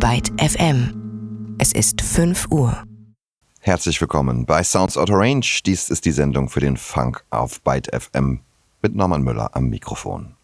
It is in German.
Byte FM. Es ist 5 Uhr. Herzlich willkommen bei Sounds Out of Range. Dies ist die Sendung für den Funk auf Byte FM mit Norman Müller am Mikrofon.